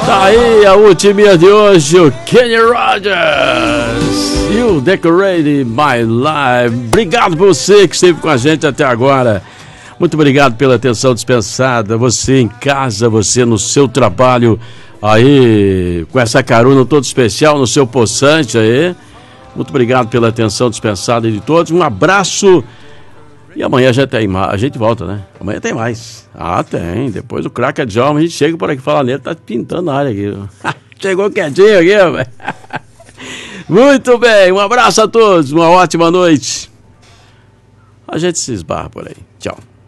Tá aí a última de hoje, o Kenny Rogers. You Decorated My Life. Obrigado por você que esteve com a gente até agora. Muito obrigado pela atenção dispensada. Você em casa, você no seu trabalho aí, com essa carona toda especial no seu poçante aí. Muito obrigado pela atenção dispensada de todos. Um abraço. E amanhã já tem mais. A gente volta, né? Amanhã tem mais. Ah, tem. Depois do Cracker Job, a gente chega por aqui e fala nele, tá pintando a área aqui. Chegou quietinho aqui, velho. Muito bem. Um abraço a todos. Uma ótima noite. A gente se esbarra por aí. Tchau.